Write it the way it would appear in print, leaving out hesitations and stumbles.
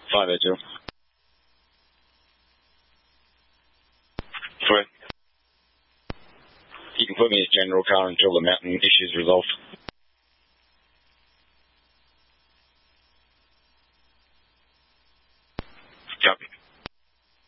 582. Sweet. You can put me as general car until the mountain issue's resolved. Copy.